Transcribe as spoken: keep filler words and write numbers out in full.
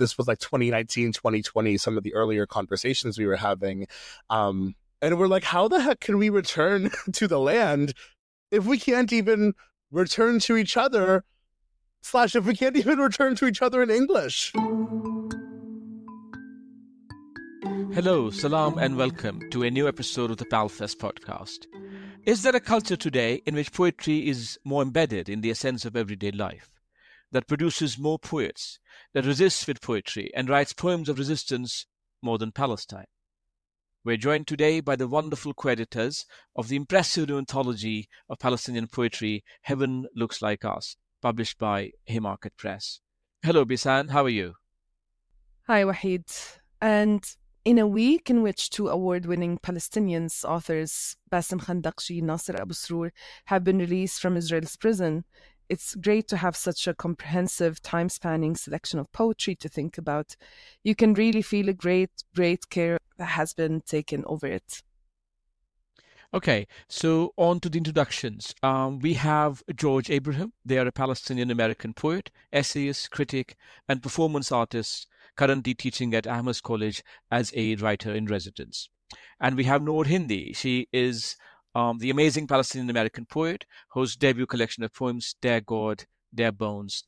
this was like twenty nineteen, twenty twenty, some of the earlier conversations we were having. Um, and we're like, how the heck can we return to the land if we can't even return to each other, slash, if we can't even return to each other in English? Hello, salam, and welcome to a new episode of the PALFest podcast. Is there a culture today in which poetry is more embedded in the essence of everyday life, that produces more poets, that resists with poetry and writes poems of resistance more than Palestine? We're joined today by the wonderful co-editors of the impressive new anthology of Palestinian poetry, Heaven Looks Like Us, published by Haymarket Press. Hello, Bisan, how are you? Hi, Wahid. And in a week in which two award-winning Palestinians, authors Bassem Khandaqji and Nasser Abu Sroor, have been released from Israel's prison, it's great to have such a comprehensive, time-spanning selection of poetry to think about. You can really feel a great, great care that has been taken over it. Okay, so on to the introductions. Um, we have George Abraham. They are a Palestinian-American poet, essayist, critic, and performance artist, currently teaching at Ahmed's College as a writer-in-residence. And we have Noor Hindi. She is um, the amazing Palestinian-American poet whose debut collection of poems, Their God, Their Bones,